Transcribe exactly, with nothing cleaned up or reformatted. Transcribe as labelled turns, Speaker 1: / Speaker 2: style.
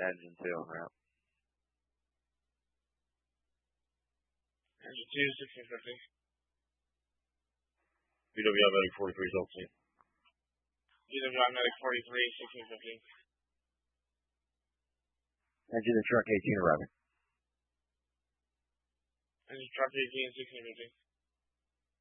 Speaker 1: engine two on route.
Speaker 2: Engine two, sixteen fifty.
Speaker 3: B W I Medic forty-three, Delta.
Speaker 2: B W I Medic forty-three, sixteen fifty.
Speaker 1: Engine and truck eighteen arriving.
Speaker 2: Engine truck eighteen, sixteen fifty.